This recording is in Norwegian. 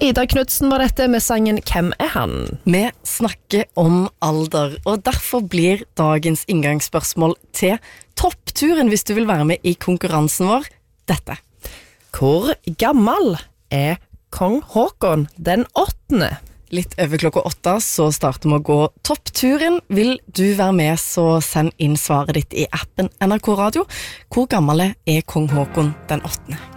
Ida Knudsen var dette med sangen Hvem er han? Vi snakker om alder, og derfor blir dagens inngangsspørsmål til toppturen hvis du vil være med i konkurransen vår, dette. Hvor gammel er kong Håkon den 8.? Litt over klokka 8 så starter vi å gå toppturen. Vil du være med, så send inn svaret ditt i appen NRK Radio. Hvor gammel er kong Håkon den 8.?